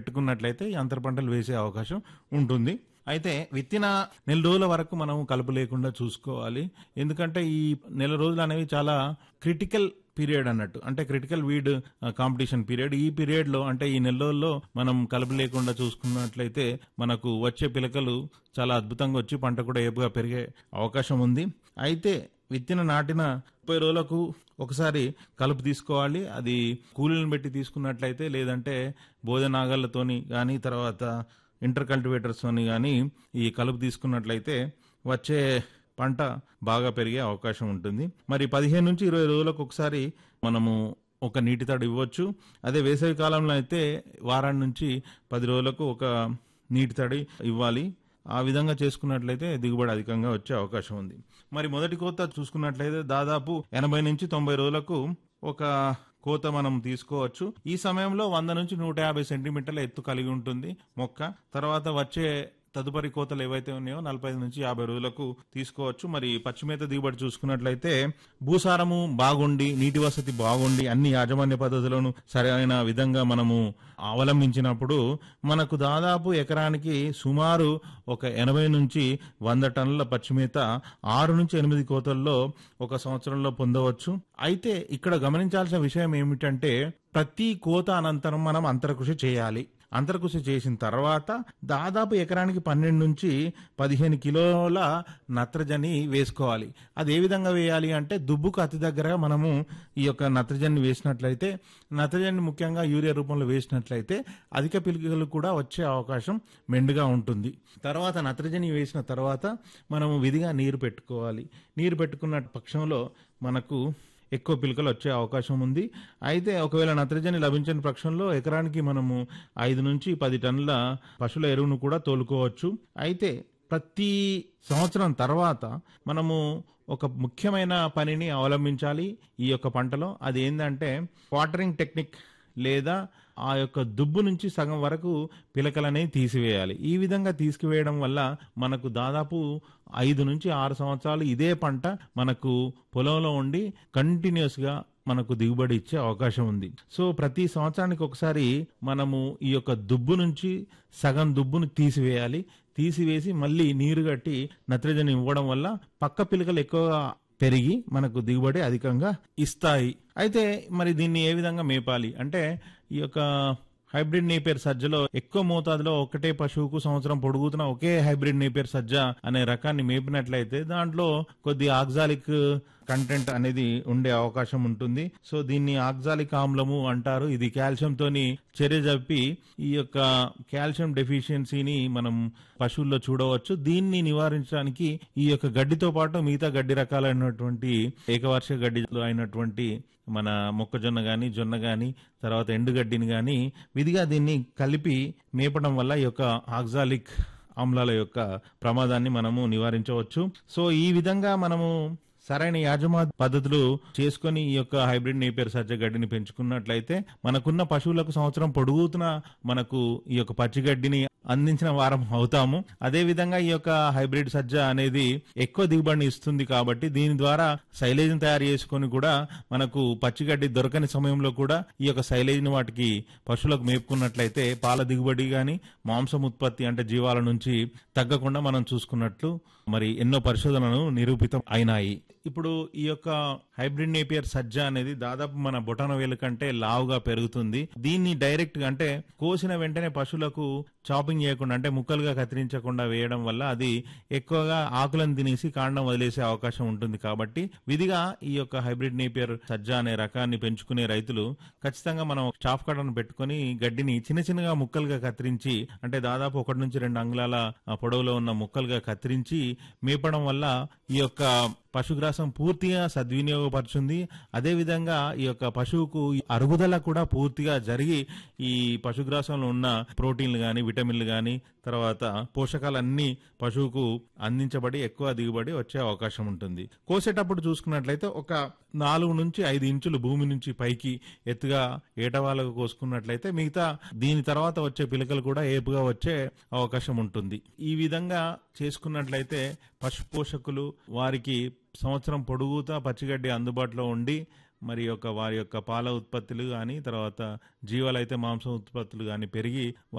పెట్టుకున్నట్లయితే ఈ అంతర పంటలు వేసే అవకాశం ఉంటుంది. అయితే విత్తిన నెల రోజుల వరకు మనం కలుపు లేకుండా చూసుకోవాలి. ఎందుకంటే ఈ నెల రోజులు అనేవి చాలా క్రిటికల్ పీరియడ్ అన్నట్టు. అంటే క్రిటికల్ వీడ్ కాంపిటీషన్ పీరియడ్. ఈ పీరియడ్ లో అంటే ఈ నెల రోజుల్లో మనం కలుపు లేకుండా చూసుకున్నట్లయితే మనకు వచ్చే పిలకలు చాలా అద్భుతంగా వచ్చి పంట కూడా ఏపుగా పెరిగే అవకాశం ఉంది. అయితే విత్తిన నాటిన 30 రోజులకు ఒకసారి కలుపు తీసుకోవాలి. అది కూలీలను పెట్టి తీసుకున్నట్లయితే, లేదంటే బోధనాగాళ్లతోని కానీ తర్వాత ఇంటర్ కల్టివేటర్స్ అని కానీ ఈ కలుపు తీసుకున్నట్లయితే వచ్చే పంట బాగా పెరిగే అవకాశం ఉంటుంది. మరి 15 నుంచి 20 రోజులకు ఒకసారి మనము ఒక నీటి తడి ఇవ్వచ్చు. అదే వేసవి కాలంలో అయితే వారాన్ని నుంచి 10 రోజులకు ఒక నీటి తడి ఇవ్వాలి. ఆ విధంగా చేసుకున్నట్లయితే దిగుబడి అధికంగా వచ్చే అవకాశం ఉంది. మరి మొదటి కోత చూసుకున్నట్లయితే దాదాపు 80 నుంచి 90 రోజులకు ఒక కోత మనం తీసుకోవచ్చు. ఈ సమయంలో 100 నుంచి 150 సెంటీమీటర్ల ఎత్తు కలిగి ఉంటుంది మొక్క. తర్వాత వచ్చే తదుపరి కోతలు ఏవైతే ఉన్నాయో 45 నుంచి 50 రోజులకు తీసుకోవచ్చు. మరి పచ్చిమేత దిగుబడి చూసుకున్నట్లయితే భూసారము బాగుండి, నీటి వసతి బాగుండి, అన్ని యాజమాన్య పద్ధతులను సరైన విధంగా మనము అవలంబించినప్పుడు మనకు దాదాపు ఎకరానికి సుమారు ఒక 80 నుంచి 100 టన్నుల పచ్చిమేత 6 నుంచి 8 కోతల్లో ఒక సంవత్సరంలో పొందవచ్చు. అయితే ఇక్కడ గమనించాల్సిన విషయం ఏమిటంటే ప్రతి కోత అనంతరం మనం అంతరకృషి చేయాలి. అంతరకృషి చేసిన తర్వాత దాదాపు ఎకరానికి 12 నుంచి 15 కిలోల నత్రజని వేసుకోవాలి. అది ఏ విధంగా వేయాలి అంటే దుబ్బుకు అతి దగ్గరగా మనము ఈ యొక్క నత్రజని వేసినట్లయితే, నత్రజని ముఖ్యంగా యూరియా రూపంలో వేసినట్లయితే అధిక పిలుకలు కూడా వచ్చే అవకాశం మెండుగా ఉంటుంది. తర్వాత నత్రజని వేసిన తర్వాత మనము విధిగా నీరు పెట్టుకోవాలి. నీరు పెట్టుకున్న పక్షంలో మనకు ఎక్కువ పిలకలు వచ్చే అవకాశం ఉంది. అయితే ఒకవేళ నత్రజని లభించని పక్షంలో ఎకరానికి మనము 5 నుంచి 10 టన్నుల పశువుల ఎరువును కూడా తోలుకోవచ్చు. అయితే ప్రతి సంవత్సరం తర్వాత మనము ఒక ముఖ్యమైన పనిని అవలంబించాలి ఈ యొక్క పంటలో. అది ఏంటంటే వాటరింగ్ టెక్నిక్ లేదా ఆ యొక్క దుబ్బు నుంచి సగం వరకు పిలకలనే తీసివేయాలి. ఈ విధంగా తీసుకువేయడం వల్ల మనకు దాదాపు 5 నుంచి 6 సంవత్సరాలు ఇదే పంట మనకు పొలంలో ఉండి కంటిన్యూస్ గా మనకు దిగుబడి ఇచ్చే అవకాశం ఉంది. సో ప్రతి సంవత్సరానికి ఒకసారి మనము ఈ యొక్క దుబ్బు నుంచి సగం దుబ్బును తీసివేసి మళ్ళీ నీరు కట్టి నత్రజని ఇవ్వడం వల్ల పక్క పిలకలు ఎక్కువగా పెరిగి మనకు దిగుబడి అధికంగా ఇస్తాయి. అయితే మరి దీన్ని ఏ విధంగా మేపాలి అంటే ఈ యొక్క హైబ్రిడ్ నేపియర్ సజ్జలో ఎక్కువ మోతాదులో ఒకటే పశువుకు సంవత్సరం పొడుగుతున్న ఒకే హైబ్రిడ్ నేపియర్ సజ్జ అనే రకాన్ని మేపినట్లయితే దాంట్లో కొద్ది ఆక్సాలిక్ కంటెంట్ అనేది ఉండే అవకాశం ఉంటుంది. సో దీన్ని ఆక్సాలిక్ ఆమ్లము అంటారు. ఇది కాల్షియం తోని చర్య జరిపి ఈ యొక్క కాల్షియం డెఫిషియన్సీని మనం పశువుల్లో చూడవచ్చు. దీన్ని నివారించడానికి ఈ యొక్క గడ్డితో పాటు మిగతా గడ్డి రకాలైనటువంటి ఏకవార్షిక గడ్డి అయినటువంటి మన మొక్కజొన్న గాని, జొన్న గాని, తర్వాత ఎండుగడ్డిని గాని విధిగా దీన్ని కలిపి మేపడం వల్ల ఈ యొక్క ఆక్సాలిక్ ఆమ్లాల యొక్క ప్రమాదాన్ని మనము నివారించవచ్చు. సో ఈ విధంగా మనము సరైన యాజమాన్య పద్ధతులు చేసుకుని ఈ యొక్క హైబ్రిడ్ నేపియర్ సజ్జ గడ్డిని పెంచుకున్నట్లయితే మనకున్న పశువులకు సంవత్సరం పొడుగుతున్న మనకు ఈ యొక్క పచ్చిగడ్డిని అందించిన వారం అవుతాము. అదే విధంగా ఈ యొక్క హైబ్రిడ్ సజ్జ అనేది ఎక్కువ దిగుబడిని ఇస్తుంది కాబట్టి దీని ద్వారా సైలేజ్ తయారు చేసుకొని కూడా మనకు పచ్చిగడ్డి దొరకని సమయంలో కూడా ఈ యొక్క సైలేజ్ ని వాటికి పశువులకు మేపుకున్నట్లయితే పాల దిగుబడి గాని మాంసం ఉత్పత్తి అంటే జీవాల నుంచి తగ్గకుండా మనం చూసుకున్నట్లు మరి ఎన్నో పరిశోధనలు నిరూపితం అయినాయి. ఇప్పుడు ఈ యొక్క హైబ్రిడ్ నేపియర్ సజ్జ అనేది దాదాపు మన బొటన వేలు కంటే లావుగా పెరుగుతుంది. దీన్ని డైరెక్ట్ గా అంటే కోసిన వెంటనే పశువులకు చాపింగ్ చేయకుండా అంటే ముక్కలుగా కత్తిరించకుండా వేయడం వల్ల అది ఎక్కువగా ఆకులను తినేసి కాండం వదిలేసే అవకాశం ఉంటుంది. కాబట్టి విధిగా ఈ యొక్క హైబ్రిడ్ నేపియర్ సజ్జ అనే రకాన్ని పెంచుకునే రైతులు ఖచ్చితంగా మనం చాఫ్ కట్టను పెట్టుకుని గడ్డిని చిన్న చిన్నగా ముక్కలుగా కత్తిరించి అంటే దాదాపు 1 నుంచి 2 అంగుళాల పొడవులో ఉన్న ముక్కలుగా కత్తిరించి మేపడం వల్ల ఈ యొక్క పశుగ్రాసం పూర్తిగా సద్వినియోగపరుచుంది. అదేవిధంగా ఈ యొక్క పశువుకు అరుగుదల కూడా పూర్తిగా జరిగి ఈ పశుగ్రాసంలో ఉన్న ప్రోటీన్లు గాని, విటమిన్లు గాని, తర్వాత పోషకాలన్నీ పశువుకు అందించబడి ఎక్కువ దిగుబడి వచ్చే అవకాశం ఉంటుంది. కోసేటప్పుడు చూసుకున్నట్లయితే ఒక 4 నుంచి 5 ఇంచులు భూమి నుంచి పైకి ఎత్తుగా ఏటవాళ్ళకు కోసుకున్నట్లయితే మిగతా దీని తర్వాత వచ్చే పిలకలు కూడా ఏపుగా వచ్చే అవకాశం ఉంటుంది. ఈ విధంగా చేసుకున్నట్లయితే పశు పోషకులు వారికి సంవత్సరం పొడుగుతా పచ్చిగడ్డి అందుబాటులో ఉండి మరి వారి యొక్క పాల ఉత్పత్తులు కానీ తర్వాత జీవాలైతే మాంసం ఉత్పత్తులు కానీ పెరిగి